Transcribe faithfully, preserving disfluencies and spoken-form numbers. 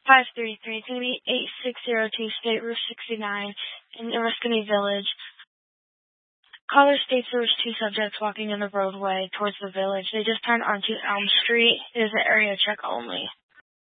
five three three. It's going to be eight six zero two State Route sixty-nine in Oriskany Village. Caller states there was two subjects walking in the roadway towards the village. They just turned onto Elm Street. It is an area check only.